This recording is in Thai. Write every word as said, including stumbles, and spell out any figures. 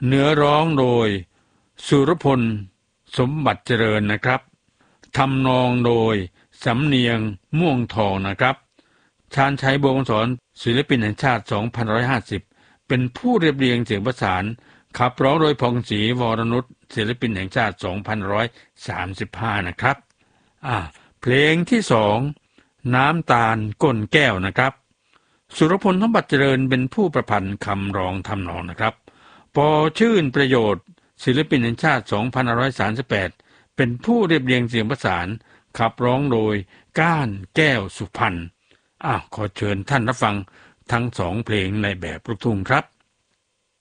เนื้อร้องโดยสุรพลสมบัติเจริญนะครับทำนองโดยสำเนียงม่วงทองนะครับชาญชัยบัวคำสอนศิลปินแห่งชาติสองพันหนึ่งร้อยห้าสิบเป็นผู้เรียบเรียงเสียงประสานขับร้องโดยพงศรีวรนุชศิลปินแห่งชาติสองพันหนึ่งร้อยสามสิบห้านะครับอ่าเพลงที่สองน้ำตาลก้นแก้วนะครับสุรพลสมบัติเจริญเป็นผู้ประพันธ์คำร้องทำนองนะครับปอชื่นประโยชน์ศิลปินแห่งชาติสองพันห้าร้อยสามสิบแปดเป็นผู้เรียบเรียงเสียงประสานขับร้องโดยก้านแก้วสุพรรณอ้าวขอเชิญท่านรับฟังทั้งสองเพลงในแบบลูกทุ่งครับ